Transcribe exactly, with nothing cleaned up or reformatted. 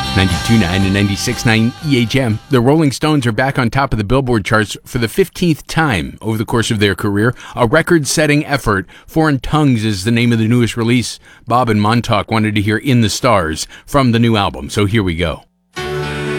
ninety-two point nine and ninety-six point nine E H M. The Rolling Stones are back on top of the Billboard charts for the fifteenth time over the course of their career. A record-setting effort. Foreign Tongues is the name of the newest release. Bob and Montauk wanted to hear In the Stars from the new album, so here we go.